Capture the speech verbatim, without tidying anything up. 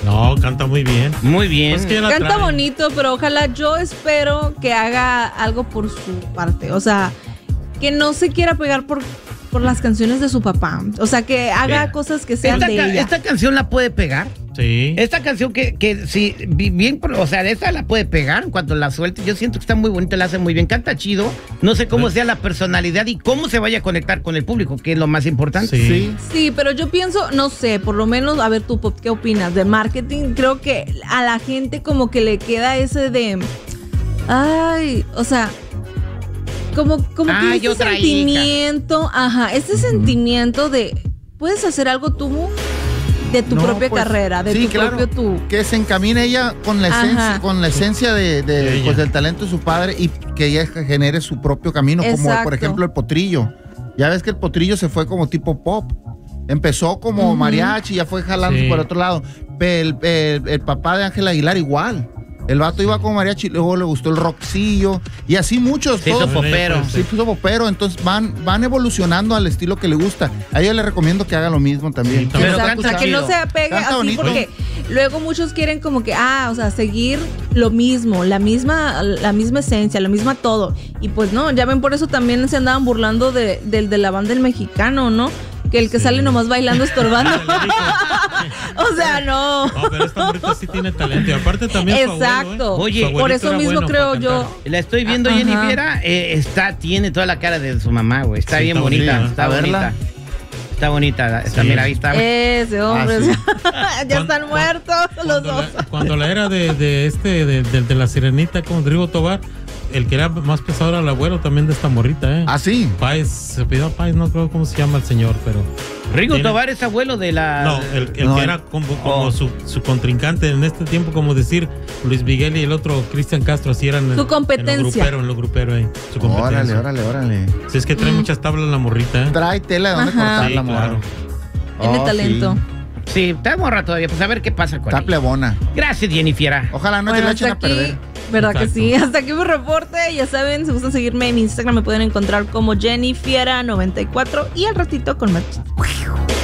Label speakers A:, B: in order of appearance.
A: No, canta muy bien.
B: Muy bien.
A: Pues que
C: Canta
A: trae.
C: bonito, pero ojalá, yo espero que haga algo por su parte. O sea, que no se quiera pegar por, por las canciones de su papá. O sea, que haga
B: Mira,
C: cosas que sean
B: esta,
C: de
B: ca-
C: ella.
B: esta canción la puede pegar.
A: Sí.
B: Esta canción que, que sí, bi- bien, o sea, esta la puede pegar en cuanto la suelte. Yo siento que está muy bonita, la hace muy bien, canta chido. No sé cómo sea la personalidad y cómo se vaya a conectar con el público, que es lo más importante.
A: Sí.
D: Sí.
C: Sí, pero yo pienso, no sé, por lo menos, a ver tú, Pop, ¿qué opinas? De marketing, creo que a la gente como que le queda ese de, ay, o sea, como, como que
B: Ay,
C: este
B: otra hija.
C: sentimiento, ajá, este sentimiento de, ¿puedes hacer algo tú? De tu
D: No,
C: propia
D: pues,
C: carrera, de
D: sí,
C: tu
D: claro,
C: propio tú.
D: que se encamine ella con la
C: Ajá.
D: esencia, con la esencia de, de,
A: De ella.
D: pues, del talento de su padre y que ella genere su propio camino, como
C: Exacto.
D: por ejemplo el Potrillo. Ya ves que el Potrillo se fue como tipo pop. Empezó como
C: Ujú.
D: mariachi, ya fue jalando
A: Sí.
D: por otro lado. El, el- el papá de Ángel Aguilar igual. El vato iba como mariachi, luego le gustó el rockcillo y así muchos.
B: Se hizo
D: todos-
B: popero.
D: Sí, puso popero, entonces van, van evolucionando al estilo que le gusta. A ella le recomiendo que haga lo mismo también.
A: Sí,
D: Que
A: también.
D: no
B: Pero
D: está
C: Exacto, o sea, que
D: escuchando.
C: no se apegue
D: Canta
C: así
D: bonito.
C: porque luego muchos quieren como que, ah, o sea, seguir lo mismo, la misma, la misma esencia, la misma todo. Y pues no, ya ven, por eso también se andaban burlando de, del de la banda El Mexicano, ¿no? Que el que
A: Sí.
C: sale nomás bailando estorbando. O sea, no.
A: No, pero esta morrita sí tiene talento. Y aparte también su abuelo,
C: Exacto.
A: ¿eh?
B: Oye,
A: Su abuelito
C: Por eso
A: era
C: mismo
A: bueno
C: creo
A: para
C: yo.
A: cantar.
B: La estoy viendo,
C: Ajá.
B: Jennifer, eh, está, tiene toda la cara de su mamá, güey. Está
A: Sí,
B: bien
A: está
B: bonita,
A: bonita.
B: está
D: A verla.
B: bonita. Está bonita, está,
A: Sí.
B: mira, ahí está.
C: Ese hombre.
D: Ah,
C: ya
A: Cuan-
C: están muertos los
A: Cuando
C: dos.
A: la, cuando la era de, de este, de, de- de la sirenita con Rodrigo Tobar, el que era más pesado era el abuelo también de esta morrita, ¿eh?
D: Ah, sí.
A: Páez, se pidió Páez, no creo cómo se llama el señor, pero...
B: Rigo
A: tiene-
B: Tobar es abuelo de la...
A: No, el, el
D: No,
A: que
D: el-
A: era como, como
B: Oh.
A: su, su contrincante en este tiempo, como decir Luis Miguel y el otro Cristian Castro, así eran en,
C: Su competencia.
A: en lo grupero, en lo grupero ahí, su competencia.
D: Órale, órale, órale.
A: Si es que trae
C: Mm.
A: muchas tablas la morrita, ¿eh?
D: Trae tela de dónde
C: Ajá.
D: cortar
A: Sí,
D: la morra.
A: claro.
C: Tiene
D: Oh,
C: talento.
D: sí.
B: Sí, está morra todavía, pues a ver qué pasa con
D: Está
B: ella.
D: plebona.
B: Gracias, Jennifer.
D: Ojalá no
C: Bueno,
D: te la echen a
C: hasta aquí,
D: perder.
C: ¿verdad que
A: Exacto.
C: sí? Hasta aquí mi reporte. Ya saben, si gustan seguirme en mi Instagram, me pueden encontrar como Jenny Fiera noventa y cuatro y al ratito con más.